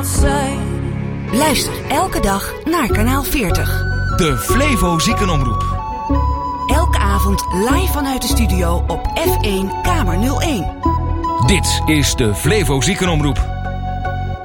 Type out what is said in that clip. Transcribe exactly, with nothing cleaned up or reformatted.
outside. Luister elke dag naar kanaal veertig. De Flevo Ziekenomroep. Elke avond live vanuit de studio op F één Kamer nul één. Dit is de Flevo Ziekenomroep.